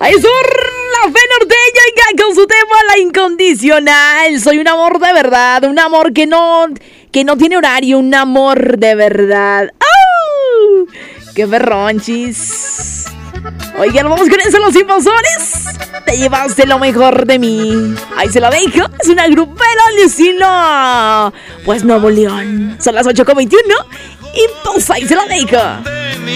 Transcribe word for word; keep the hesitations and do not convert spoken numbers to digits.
Ahí sur la fe norteña, oiga, con su tema La Incondicional. Soy un amor de verdad, un amor que no, que no tiene horario, un amor de verdad. ¡Oh! ¡Qué perronchis! Oigan, vamos con eso, los invasores. Te llevaste lo mejor de mí. Ahí se la dejo. Es una grupera al estilo, pues, Nuevo León. Son las ocho con veintiuno. Y pues ahí se la dejo.